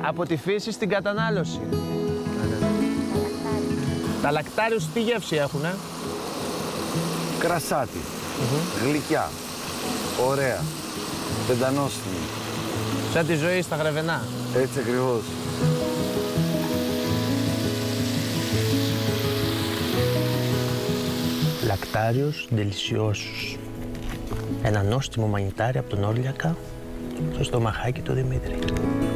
από τη φύση στην κατανάλωση. Τα λακτάριους τι γεύση έχουνε? Κρασάτι, γλυκιά, ωραία, πεντανόστιμη. Σαν τη ζωή στα Γρεβενά. Έτσι ακριβώς. Λακτάριους deliciosus. Ένα νόστιμο μανιτάρι από τον Όρλιακα στο στομαχάκι του Δημήτρη.